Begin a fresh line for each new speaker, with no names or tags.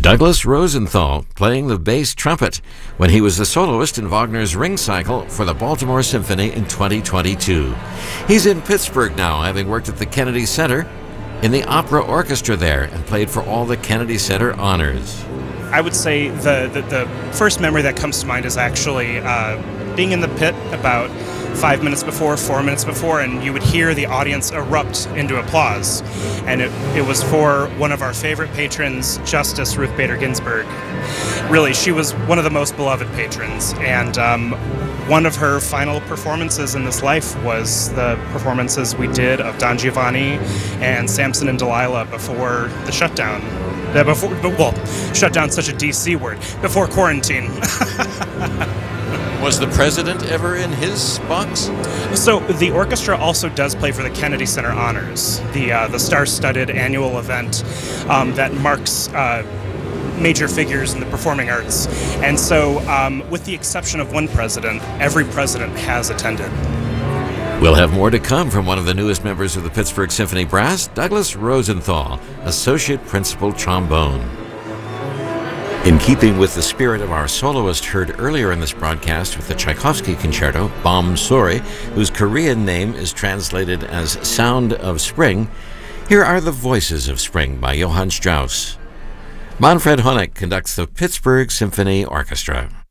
Douglas Rosenthal playing the bass trumpet when he was the soloist in Wagner's Ring Cycle for the Baltimore Symphony in 2022. He's in Pittsburgh now, having worked at the Kennedy Center in the opera orchestra there and played for all the Kennedy Center honors.
I would say the first memory that comes to mind is actually being in the pit about 5 minutes before, 4 minutes before, and you would hear the audience erupt into applause. And it was for one of our favorite patrons, Justice Ruth Bader Ginsburg. Really, she was one of the most beloved patrons, and one of her final performances in this life was the performances we did of Don Giovanni and Samson and Delilah before the shutdown. Shutdown's such a DC word. Before quarantine.
Was the president ever in his box?
So the orchestra also does play for the Kennedy Center Honors, the star-studded annual event that marks major figures in the performing arts. And so, with the exception of one president, every president has attended.
We'll have more to come from one of the newest members of the Pittsburgh Symphony Brass, Douglas Rosenthal, Associate Principal Trombone. In keeping with the spirit of our soloist heard earlier in this broadcast with the Tchaikovsky concerto, Bom Suri, whose Korean name is translated as Sound of Spring, here are the Voices of Spring by Johann Strauss. Manfred Honeck conducts the Pittsburgh Symphony Orchestra.